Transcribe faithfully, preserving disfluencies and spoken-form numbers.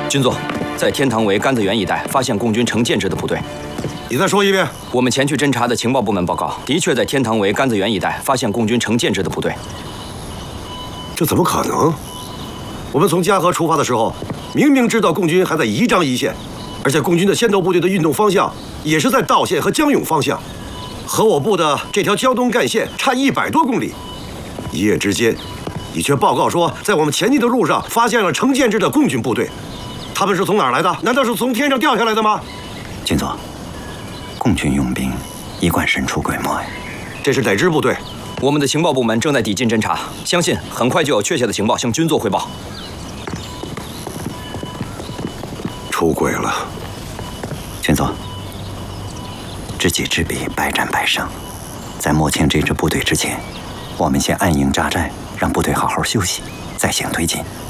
军座，在天堂围甘子园一带发现共军成建制的部队。 你再说一遍。 我们前去侦查的情报部门报告，的确在天堂围甘子园一带发现共军成建制的部队。 这怎么可能？我们从嘉禾出发的时候，明明知道共军还在宜章一线，而且共军的先头部队的运动方向也是在道县和江永方向，和我部的这条胶东干线差一百多公里。一夜之间，你却报告说，在我们前进的路上发现了成建制的共军部队。他们是从哪儿来的？难道是从天上掉下来的吗？ 军座，共军用兵一贯神出鬼没呀。 这是哪支部队？ 我们的情报部门正在抵近侦查，相信很快就有确切的情报向军座汇报。 出轨了。 军座，知己知彼，百战百胜。在摸清这支部队之前，我们先安营扎寨，让部队好好休息，再行推进。